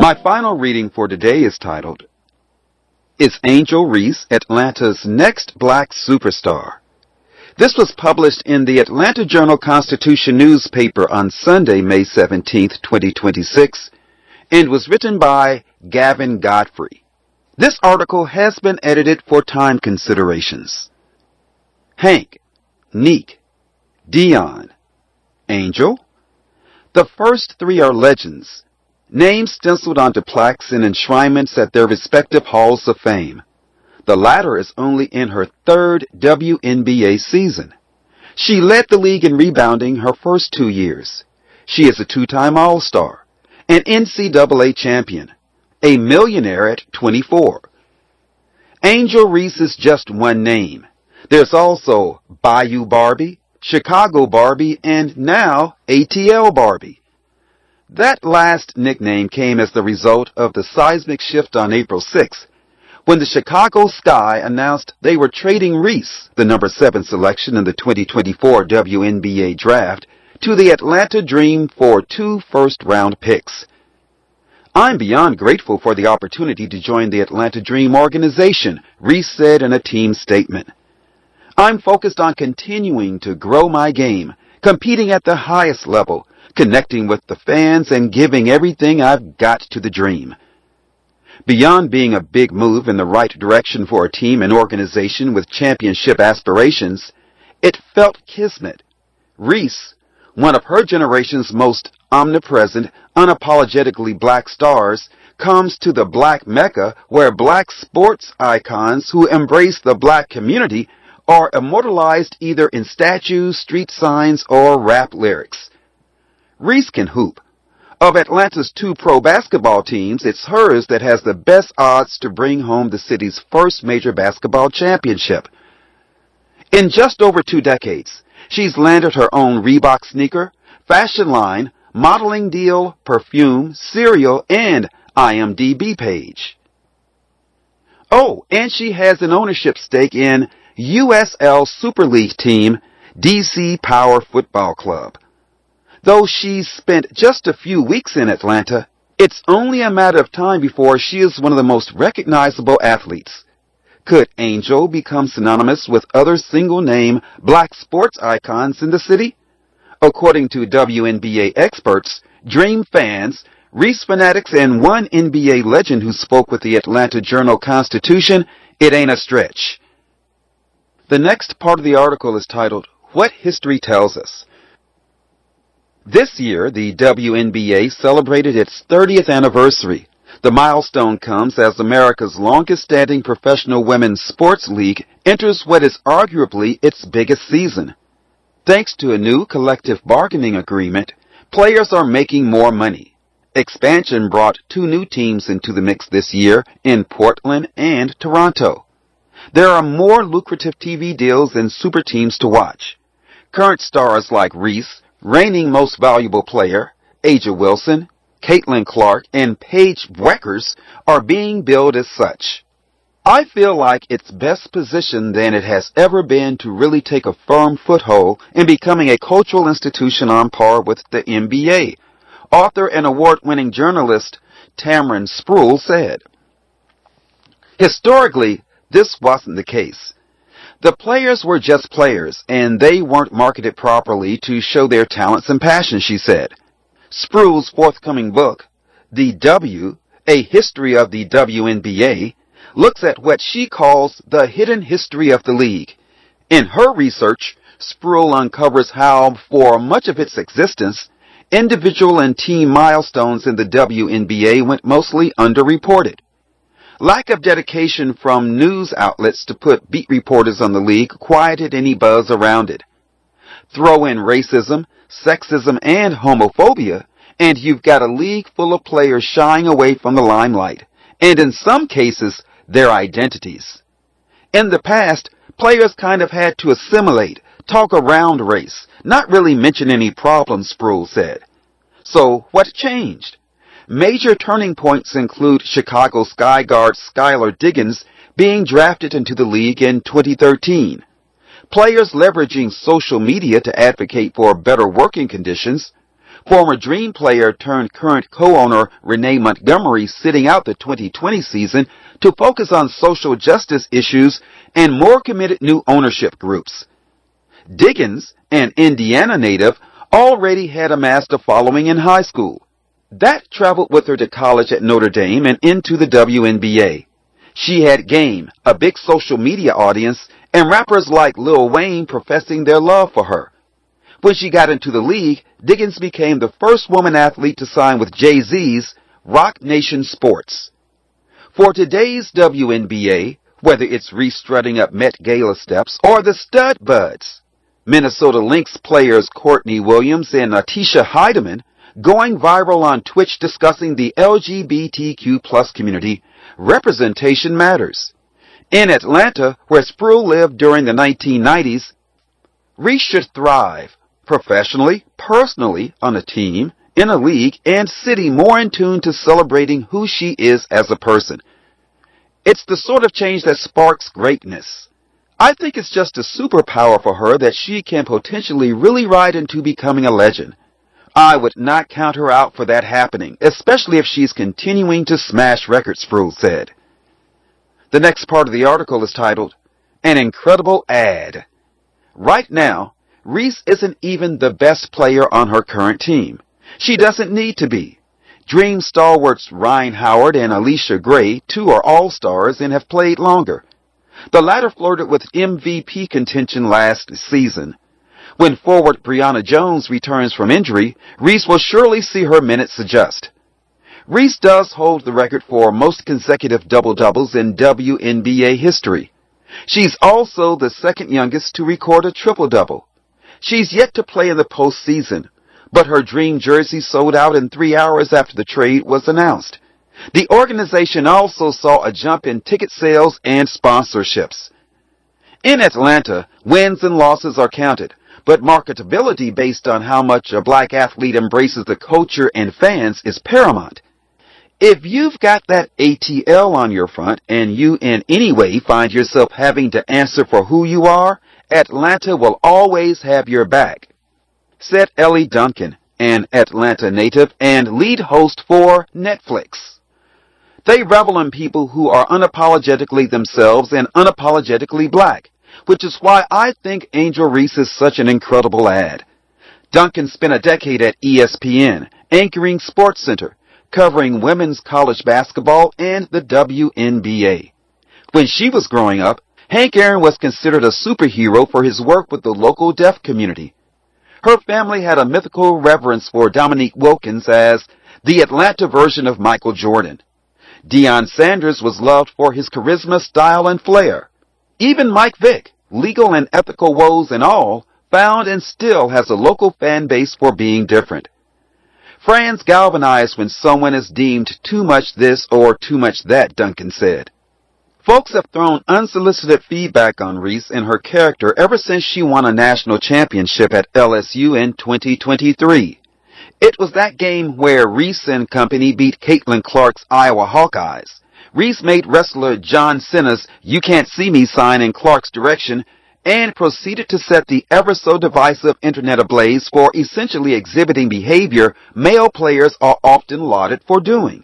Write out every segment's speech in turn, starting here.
My final reading for today is titled, Is Angel Reese Atlanta's Next Black Superstar? This was published in the Atlanta Journal-Constitution newspaper on Sunday, May 17, 2026, and was written by Gavin Godfrey. This article has been edited for time considerations. Hank, Neek, Dion, Angel. The first three are legends, names stenciled onto plaques and enshrinements at their respective halls of fame. The latter is only in her third WNBA season. She led the league in rebounding her first 2 years. She is a two-time All-Star, an NCAA champion, a millionaire at 24. Angel Reese is just one name. There's also Bayou Barbie, Chicago Barbie, and now ATL Barbie. That last nickname came as the result of the seismic shift on April 6th, when the Chicago Sky announced they were trading Reese, the number 7 selection in the 2024 WNBA draft, to the Atlanta Dream for 2 first-round picks. I'm beyond grateful for the opportunity to join the Atlanta Dream organization, Reese said in a team statement. I'm focused on continuing to grow my game, competing at the highest level, connecting with the fans, and giving everything I've got to the Dream. Beyond being a big move in the right direction for a team and organization with championship aspirations, it felt kismet. Reese, one of her generation's most omnipresent, unapologetically black stars, comes to the black Mecca where black sports icons who embrace the black community are immortalized either in statues, street signs, or rap lyrics. Reese can hoop. Of Atlanta's 2 pro basketball teams, it's hers that has the best odds to bring home the city's first major basketball championship. In just over 2 decades, she's landed her own Reebok sneaker, fashion line, modeling deal, perfume, cereal, and IMDb page. Oh, and she has an ownership stake in USL Super League team DC Power Football Club. Though she's spent just a few weeks in Atlanta, it's only a matter of time before she is one of the most recognizable athletes. Could Angel become synonymous with other single-name black sports icons in the city? According to WNBA experts, Dream fans, Reese fanatics, and one NBA legend who spoke with the Atlanta Journal-Constitution, it ain't a stretch. The next part of the article is titled, What History Tells Us. This year, the WNBA celebrated its 30th anniversary. The milestone comes as America's longest-standing professional women's sports league enters what is arguably its biggest season. Thanks to a new collective bargaining agreement, players are making more money. Expansion brought 2 new teams into the mix this year in Portland and Toronto. There are more lucrative TV deals and super teams to watch. Current stars like Reese, reigning most valuable player, Aja Wilson, Caitlin Clark, and Paige Bueckers are being billed as such. I feel like it's best positioned than it has ever been to really take a firm foothold in becoming a cultural institution on par with the NBA, author and award-winning journalist Tamron Spruill said. Historically, this wasn't the case. The players were just players, and they weren't marketed properly to show their talents and passion, she said. Spruill's forthcoming book, The W, A History of the WNBA, looks at what she calls the hidden history of the league. In her research, Spruill uncovers how, for much of its existence, individual and team milestones in the WNBA went mostly underreported. Lack of dedication from news outlets to put beat reporters on the league quieted any buzz around it. Throw in racism, sexism, and homophobia, and you've got a league full of players shying away from the limelight, and in some cases, their identities. In the past, players kind of had to assimilate, talk around race, not really mention any problems, Spruill said. So what changed? Major turning points include Chicago Sky guard Skylar Diggins being drafted into the league in 2013, players leveraging social media to advocate for better working conditions, Former Dream player turned current co-owner Renee Montgomery sitting out the 2020 season to focus on social justice issues and more committed new ownership groups. Diggins, an Indiana native, already had amassed a following in high school. That traveled with her to college at Notre Dame and into the WNBA. She had game, a big social media audience, and rappers like Lil Wayne professing their love for her. When she got into the league, Diggins became the first woman athlete to sign with Jay-Z's Roc Nation Sports. For today's WNBA, whether it's Reese strutting up Met Gala steps or the Stud Buds, Minnesota Lynx players Courtney Williams and Atisha Heidemann going viral on Twitch discussing the LGBTQ+ community, representation matters. In Atlanta, where Sproul lived during the 1990s, Reese should thrive professionally, personally, on a team, in a league, and city more in tune to celebrating who she is as a person. It's the sort of change that sparks greatness. I think it's just a superpower for her that she can potentially really ride into becoming a legend. I would not count her out for that happening, especially if she's continuing to smash records, Sproul said. The next part of the article is titled, An Incredible Ad. Right now, Reese isn't even the best player on her current team. She doesn't need to be. Dream stalwarts Ryan Howard and Alicia Gray, two are all-stars and have played longer. The latter flirted with MVP contention last season. When forward Brianna Jones returns from injury, Reese will surely see her minutes adjust. Reese does hold the record for most consecutive double-doubles in WNBA history. She's also the second youngest to record a triple-double. She's yet to play in the postseason, but her dream jersey sold out in 3 hours after the trade was announced. The organization also saw a jump in ticket sales and sponsorships. In Atlanta, wins and losses are counted, but marketability based on how much a black athlete embraces the culture and fans is paramount. If you've got that ATL on your front and you in any way find yourself having to answer for who you are, Atlanta will always have your back, said Ellie Duncan, an Atlanta native and lead host for Netflix. They revel in people who are unapologetically themselves and unapologetically black, which is why I think Angel Reese is such an incredible ad. Duncan spent a decade at ESPN, anchoring SportsCenter, covering women's college basketball and the WNBA. When she was growing up, Hank Aaron was considered a superhero for his work with the local deaf community. Her family had a mythical reverence for Dominique Wilkins as the Atlanta version of Michael Jordan. Deion Sanders was loved for his charisma, style, and flair. Even Mike Vick, legal and ethical woes and all, found and still has a local fan base for being different. Fans galvanize when someone is deemed too much this or too much that, Duncan said. Folks have thrown unsolicited feedback on Reese and her character ever since she won a national championship at LSU in 2023. It was that game where Reese and company beat Caitlin Clark's Iowa Hawkeyes. Reese made wrestler John Cena's "You Can't See Me" sign in Clark's direction and proceeded to set the ever-so-divisive internet ablaze for essentially exhibiting behavior male players are often lauded for doing.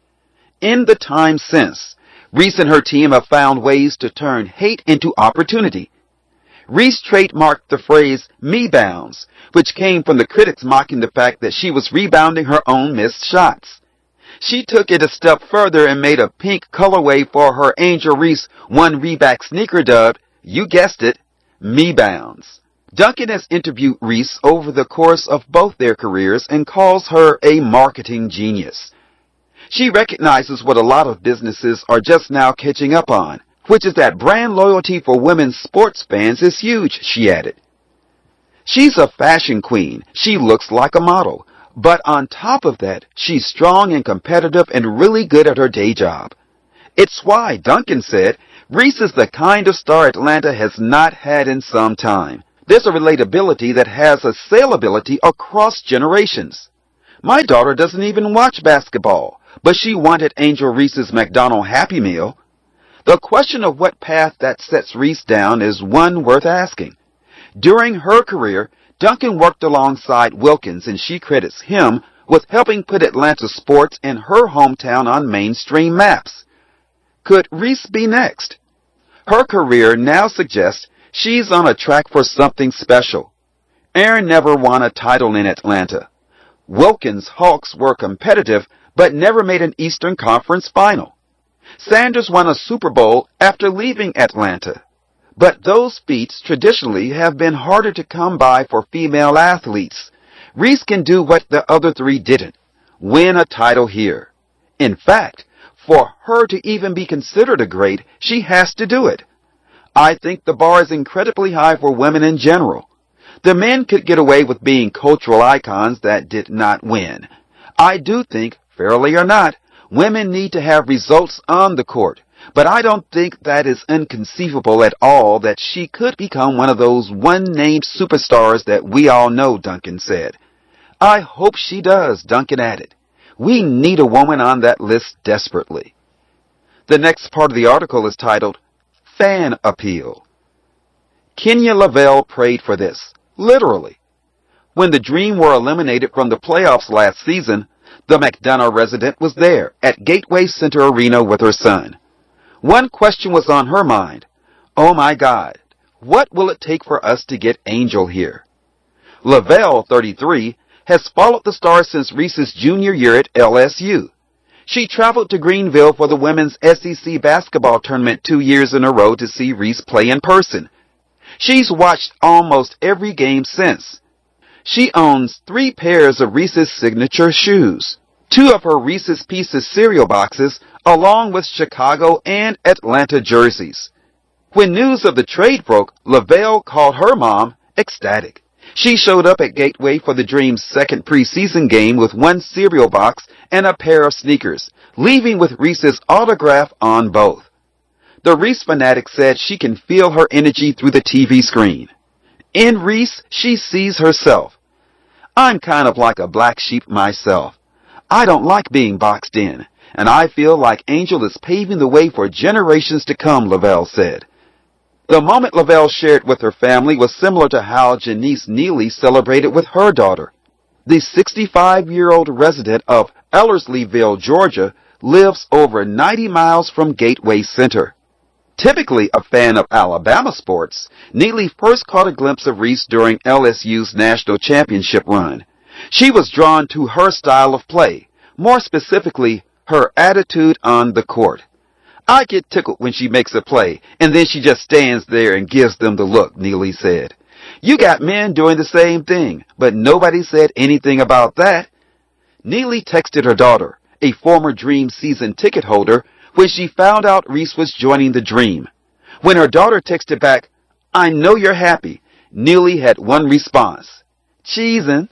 In the time since, Reese and her team have found ways to turn hate into opportunity. Reese trademarked the phrase "me bounds," which came from the critics mocking the fact that she was rebounding her own missed shots. She took it a step further and made a pink colorway for her Angel Reese one Reebok sneaker dubbed, you guessed it, Me Bounds. Duncan has interviewed Reese over the course of both their careers and calls her a marketing genius. She recognizes what a lot of businesses are just now catching up on, which is that brand loyalty for women's sports fans is huge, she added. She's a fashion queen. She looks like a model. But on top of that, she's strong and competitive and really good at her day job. It's why, Duncan said, Reese is the kind of star Atlanta has not had in some time. There's a relatability that has a saleability across generations. My daughter doesn't even watch basketball, but she wanted Angel Reese's McDonald's Happy Meal. The question of what path that sets Reese down is one worth asking. During her career, Duncan worked alongside Wilkins, and she credits him with helping put Atlanta sports in her hometown on mainstream maps. Could Reese be next? Her career now suggests she's on a track for something special. Aaron never won a title in Atlanta. Wilkins' Hawks were competitive, but never made an Eastern Conference final. Sanders won a Super Bowl after leaving Atlanta. But those feats traditionally have been harder to come by for female athletes. Reese can do what the other three didn't, win a title here. In fact, for her to even be considered a great, she has to do it. I think the bar is incredibly high for women in general. The men could get away with being cultural icons that did not win. I do think, fairly or not, women need to have results on the court. But I don't think that is inconceivable at all that she could become one of those one-named superstars that we all know, Duncan said. I hope she does, Duncan added. We need a woman on that list desperately. The next part of the article is titled, Fan Appeal. Kenya Lavelle prayed for this, literally. When the Dream were eliminated from the playoffs last season, the McDonough resident was there at Gateway Center Arena with her son. One question was on her mind. Oh my God, what will it take for us to get Angel here? Lavelle, 33, has followed the Stars since Reese's junior year at LSU. She traveled to Greenville for the women's SEC basketball tournament 2 years in a row to see Reese play in person. She's watched almost every game since. She owns 3 pairs of Reese's signature shoes, 2 of her Reese's Pieces cereal boxes, along with Chicago and Atlanta jerseys. When news of the trade broke, Lavelle called her mom ecstatic. She showed up at Gateway for the Dream's second preseason game with 1 cereal box and a pair of sneakers, leaving with Reese's autograph on both. The Reese fanatic said she can feel her energy through the TV screen. In Reese, she sees herself. I'm kind of like a black sheep myself. I don't like being boxed in, and I feel like Angel is paving the way for generations to come, Lavelle said. The moment Lavelle shared with her family was similar to how Janice Neely celebrated with her daughter. The 65-year-old resident of Ellerslieville, Georgia, lives over 90 miles from Gateway Center. Typically a fan of Alabama sports, Neely first caught a glimpse of Reese during LSU's national championship run. She was drawn to her style of play, more specifically, her attitude on the court. I get tickled when she makes a play, and then she just stands there and gives them the look, Neely said. You got men doing the same thing, but nobody said anything about that. Neely texted her daughter, a former Dream season ticket holder, when she found out Reese was joining the Dream. When her daughter texted back, I know you're happy, Neely had one response. Cheesin'.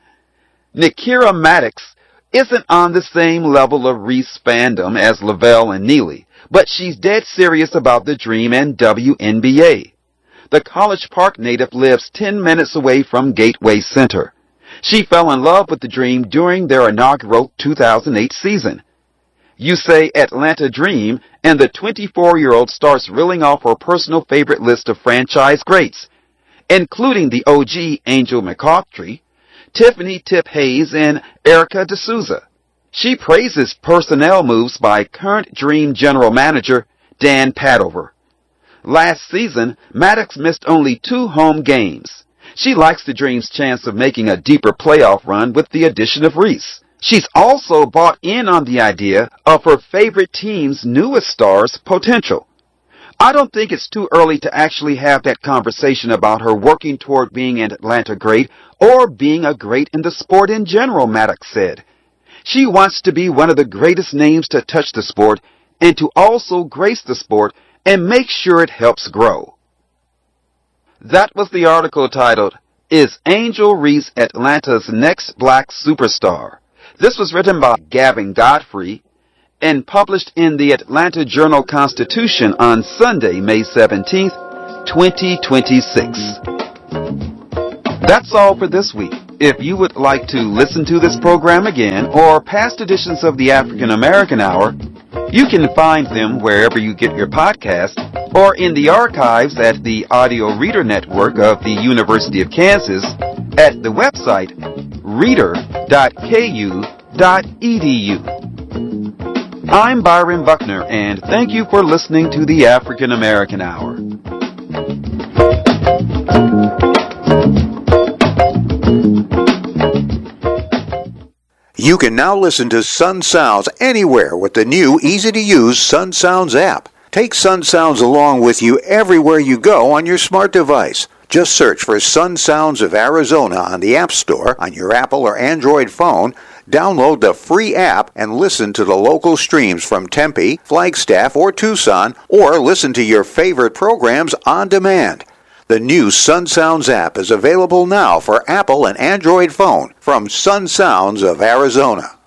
Nikira Maddox isn't on the same level of Reese fandom as Lavelle and Neely, but she's dead serious about the Dream and WNBA. The College Park native lives 10 minutes away from Gateway Center. She fell in love with the Dream during their inaugural 2008 season. You say Atlanta Dream, and the 24-year-old starts reeling off her personal favorite list of franchise greats, including the OG Angel McCoughtry, Tiffany Tip Hayes, and Erica D'Souza. She praises personnel moves by current Dream general manager Dan Padover. Last season, Maddox missed only 2 home games. She likes the Dream's chance of making a deeper playoff run with the addition of Reese. She's also bought in on the idea of her favorite team's newest star's potential. I don't think it's too early to actually have that conversation about her working toward being an Atlanta great or being a great in the sport in general, Maddox said. She wants to be one of the greatest names to touch the sport and to also grace the sport and make sure it helps grow. That was the article titled, Is Angel Reese Atlanta's Next Black Superstar? This was written by Gavin Godfrey and published in the Atlanta Journal-Constitution on Sunday, May 17th, 2026. That's all for this week. If you would like to listen to this program again or past editions of the African American Hour, you can find them wherever you get your podcast or in the archives at the Audio Reader Network of the University of Kansas at the website reader.ku.edu. I'm Byron Buckner, and thank you for listening to the African American Hour. You can now listen to Sun Sounds anywhere with the new easy-to-use Sun Sounds app. Take Sun Sounds along with you everywhere you go on your smart device. Just search for Sun Sounds of Arizona on the App Store on your Apple or Android phone, download the free app, and listen to the local streams from Tempe, Flagstaff, or Tucson, or listen to your favorite programs on demand. The new Sun Sounds app is available now for Apple and Android phone from Sun Sounds of Arizona.